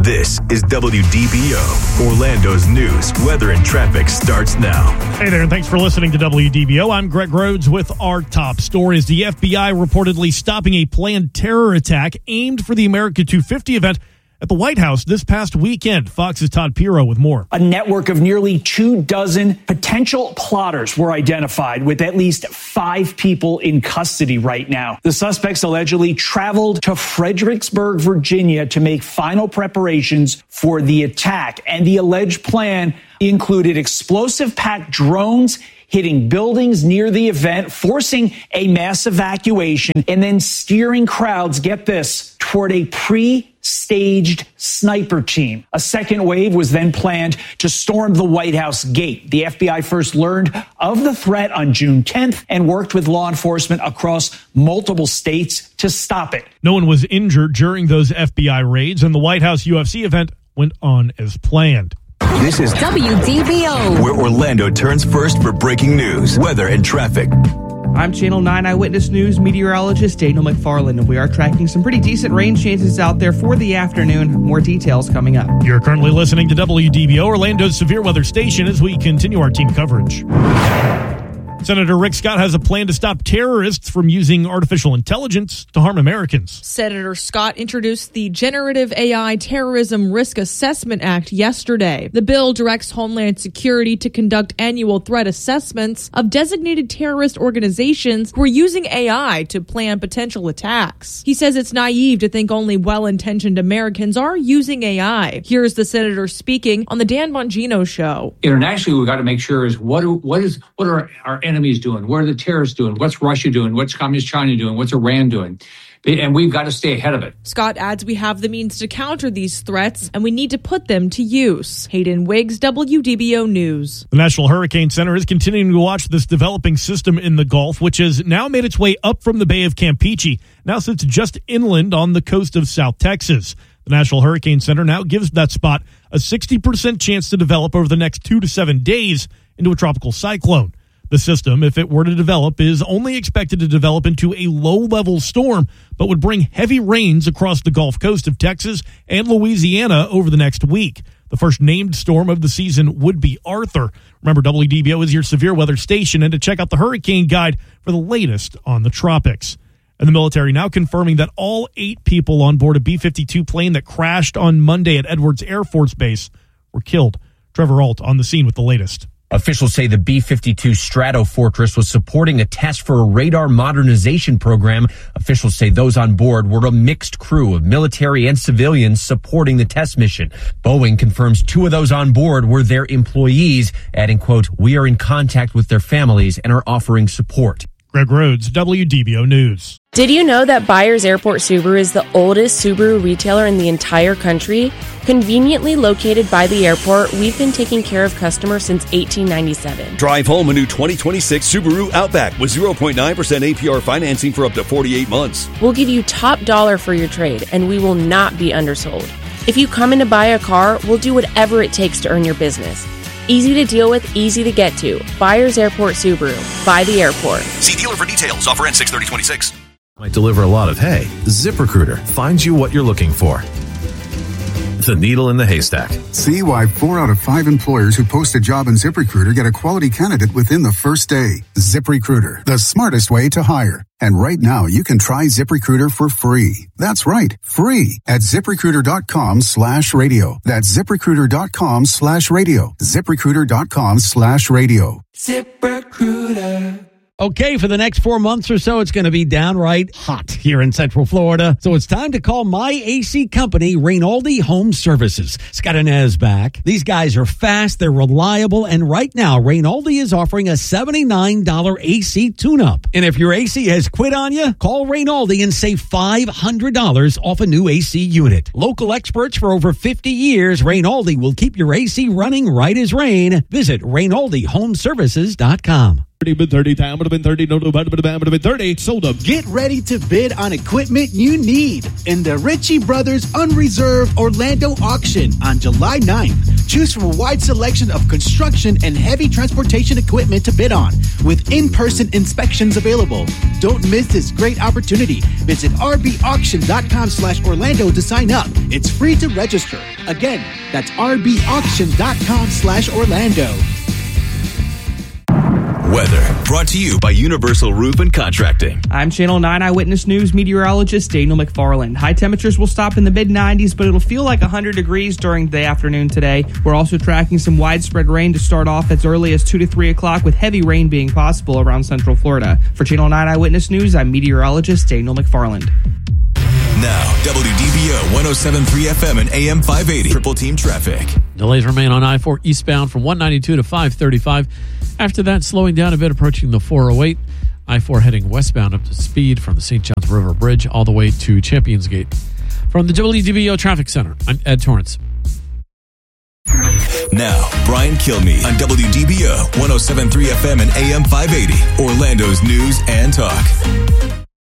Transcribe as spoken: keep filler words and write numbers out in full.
This is W D B O. Orlando's news, weather, and traffic starts now. Hey there, and thanks for listening to W D B O. I'm Greg Rhodes with our top stories. The F B I reportedly stopping a planned terror attack aimed for the America two fifty event at the White House this past weekend. Fox's Todd Pirro with more. A network of nearly two dozen potential plotters were identified, with at least five people in custody right now. The suspects allegedly traveled to Fredericksburg, Virginia to make final preparations for the attack. And the alleged plan included explosive-packed drones hitting buildings near the event, forcing a mass evacuation, and then steering crowds, get this, toward a pre-staged sniper team. A second wave was then planned to storm the White House gate. The F B I first learned of the threat on June tenth and worked with law enforcement across multiple states to stop it. No one was injured during those F B I raids, and the White House U F C event went on as planned. This is W D B O, where Orlando turns first for breaking news, weather, and traffic. I'm Channel nine Eyewitness News meteorologist Daniel McFarland, and we are tracking some pretty decent rain chances out there for the afternoon. More details coming up. You're currently listening to W D B O, Orlando's severe weather station, as we continue our team coverage. Senator Rick Scott has a plan to stop terrorists from using artificial intelligence to harm Americans. Senator Scott introduced the Generative A I Terrorism Risk Assessment Act yesterday. The bill directs Homeland Security to conduct annual threat assessments of designated terrorist organizations who are using A I to plan potential attacks. He says it's naive to think only well-intentioned Americans are using A I. Here's the senator speaking on the Dan Bongino Show. Internationally, we've got to make sure is what, what is what are our enemies doing? What are the terrorists doing? What's Russia doing? What's Communist China doing? What's Iran doing? And we've got to stay ahead of it. Scott adds we have the means to counter these threats, and we need to put them to use. Hayden Wiggs, W D B O News. The National Hurricane Center is continuing to watch this developing system in the Gulf, which has now made its way up from the Bay of Campeche, now sits just inland on the coast of South Texas. The National Hurricane Center now gives that spot a sixty percent chance to develop over the next two to seven days into a tropical cyclone. The system, if it were to develop, is only expected to develop into a low-level storm, but would bring heavy rains across the Gulf Coast of Texas and Louisiana over the next week. The first named storm of the season would be Arthur. Remember, W D B O is your severe weather station, and to check out the Hurricane Guide for the latest on the tropics. And the military now confirming that all eight people on board a B fifty-two plane that crashed on Monday at Edwards Air Force Base were killed. Trevor Ault on the scene with the latest. Officials say the B fifty-two Stratofortress was supporting a test for a radar modernization program. Officials say those on board were a mixed crew of military and civilians supporting the test mission. Boeing confirms two of those on board were their employees, adding, quote, "We are in contact with their families and are offering support." Greg Rhodes, W D B O News. Did you know that Byers Airport Subaru is the oldest Subaru retailer in the entire country? Conveniently located by the airport, we've been taking care of customers since eighteen ninety-seven. Drive home a new twenty twenty-six Subaru Outback with zero point nine percent A P R financing for up to forty-eight months. We'll give you top dollar for your trade, and we will not be undersold. If you come in to buy a car, we'll do whatever it takes to earn your business. Easy to deal with, easy to get to. Byers Airport Subaru. By the airport. See dealer for details. Offer ends six thirty twenty-six. Might deliver a lot of hay. ZipRecruiter finds you what you're looking for. The needle in the haystack. See why four out of five employers who post a job in ZipRecruiter get a quality candidate within the first day. ZipRecruiter, the smartest way to hire. And right now, you can try ZipRecruiter for free. That's right, free at ZipRecruiter.com slash radio. That's ZipRecruiter.com slash radio. ZipRecruiter.com slash radio. ZipRecruiter. Okay, for the next four months or so, it's going to be downright hot here in Central Florida. So it's time to call my A C company, Rainaldi Home Services. Scott and Ez back. These guys are fast, they're reliable, and right now, Rainaldi is offering a seventy-nine dollars A C tune-up. And if your A C has quit on you, call Rainaldi and save five hundred dollars off a new A C unit. Local experts for over fifty years, Rainaldi will keep your A C running right as rain. Visit Rainaldi Home Services dot com. thirty, time would have been thirty, no, no, would have been thirty, sold up. Get ready to bid on equipment you need in the Ritchie Brothers Unreserved Orlando auction on July ninth. Choose from a wide selection of construction and heavy transportation equipment to bid on, with in-person inspections available. Don't miss this great opportunity. Visit rbauction.com slash Orlando to sign up. It's free to register. Again, that's rbauction.com slash Orlando. Weather brought to you by Universal Roof and Contracting. I'm Channel nine Eyewitness News meteorologist Daniel McFarland. High temperatures will stop in the mid nineties, but it'll feel like one hundred degrees during the afternoon today. We're also tracking some widespread rain to start off as early as two to three o'clock, with heavy rain being possible around Central Florida. For Channel nine Eyewitness News, I'm meteorologist Daniel McFarland. Now, W D B O one oh seven point three F M and A M five eighty. Triple Team Traffic. Delays remain on I four eastbound from one ninety-two to five thirty-five. After that, slowing down a bit, approaching the four oh eight. I four heading westbound up to speed from the Saint Johns River Bridge all the way to Champions Gate. From the W D B O Traffic Center, I'm Ed Torrance. Now, Brian Kilmeade on W D B O one oh seven point three F M and A M five eighty. Orlando's news and talk.